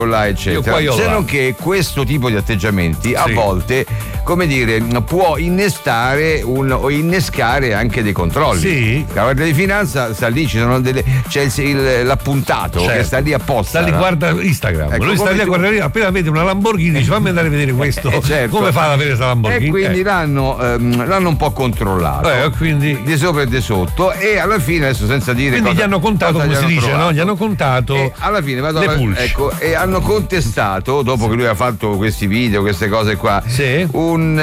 là, eccetera. Se non che questo tipo di atteggiamenti a volte, come dire, può innestare o innescare anche dei controlli. Sì. La Guardia di Finanza sta lì, c'è l'appuntato che sta lì apposta. Sta lì, guarda Instagram. Ecco, lui sta lì a guardare, appena vede una Lamborghini dice fammi andare a vedere questo. Certo. Come fa ad avere questa Lamborghini? E quindi l'hanno un po' controllato. Quindi di sopra e di sotto, e alla fine, adesso senza dire quindi gli hanno contato, come si dice, no? Gli hanno contato e alla fine le pulci. ecco, e hanno contestato, dopo che lui ha fatto questi video, queste cose qua, un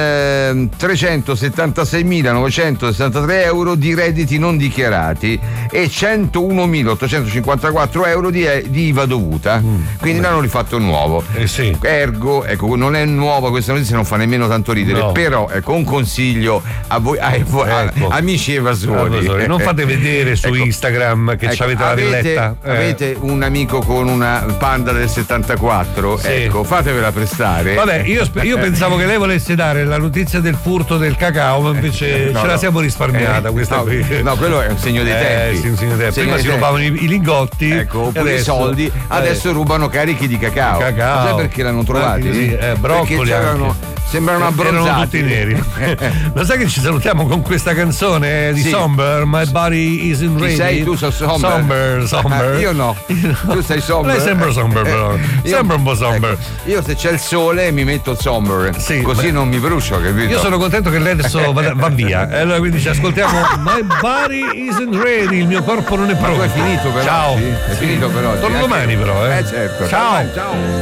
376.963 euro di redditi non dichiarati e 101.854 euro di IVA dovuta. Quindi l'hanno rifatto nuovo. Ergo, ecco, non è nuova questa notizia, non fa nemmeno tanto ridere, però ecco, un consiglio a voi, amici evasori, non fate vedere su Instagram che avete la villetta. Avete un amico con una Panda del 74, ecco, fatevela prestare. Vabbè, io pensavo che lei volesse dare la notizia del furto del cacao, ma invece ce la siamo risparmiata questa qui. No, quello è un segno dei tempi. Sì, un segno dei tempi. Prima si rubavano i lingotti, ecco, oppure i soldi, adesso rubano carichi di cacao. Sai perché l'hanno trovati? Broccoli sembrano abbronzati. Erano tutti neri. Lo sai che ci salutiamo con questa canzone di Somber, My Body is in Ready. Sei tu somber? Somber. Io no. Tu sei somber? Lei sembra somber però. Sembra un po' somber. Ecco, io se c'è il sole mi metto il somber. Così non mi brucio, capito? Io sono contento che lei adesso va via. Allora quindi ci ascoltiamo My Body isn't ready, il mio corpo non è pronto. Ma tu è finito però. Ciao. È finito però. Torno domani però, certo. Ciao.